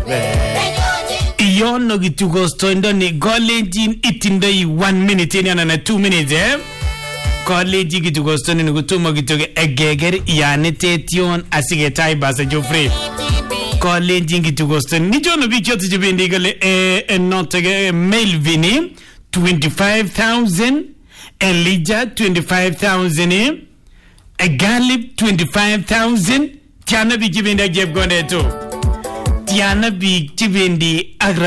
Yono kitugosto ndoni golenjin itindoi 1 minute yani na 2 minutes College kitugosto ni kutuma kitoke egeger yanetetion asigetai basa Jofrey College kitugosto ni jono bichote jibendi gale notege Melvini 25,000 Elijah 25,000 Galip 25,000 Tiana bi jibendi Jeff Goneto Tiana bi jibendi